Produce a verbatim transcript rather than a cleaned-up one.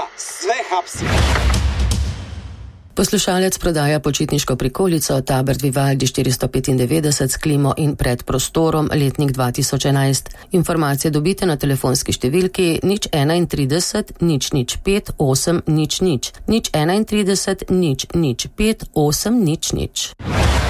Policija sve hapsi. Poslušalec prodaja počitniško prikolico Tabert Vivaldi štiristo petindevetdeset s klimo in predprostorom, letnik dva tisoč enajst. Informacije dobite na telefonski številki nič enaintrideset nič nič pet osem nič nič, nič enaintrideset nič nič pet osem nič nič.